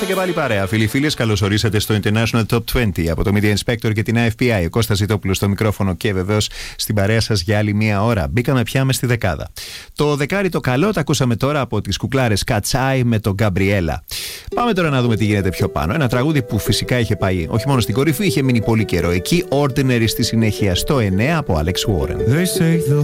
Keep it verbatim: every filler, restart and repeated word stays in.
Είμαστε και πάλι παρέα. Φίλοι φίλες, καλώς ορίσατε στο International Top είκοσι από το Media Inspector και την Άι Εφ Πι Άι. Ο Κώστας Ζητόπουλος στο μικρόφωνο και βεβαίως στην παρέα σας για άλλη μία ώρα. Μπήκαμε πια μες στη δεκάδα. Το δεκάρι το καλό το ακούσαμε τώρα από τις κουκλάρες Κατσάι με τον Γκαμπριέλα. Πάμε τώρα να δούμε τι γίνεται πιο πάνω. Ένα τραγούδι που φυσικά είχε πάει όχι μόνο στην κορυφή, είχε μείνει πολύ καιρό εκεί. Ordinary στη συνέχεια στο εννέα από Alex Warren.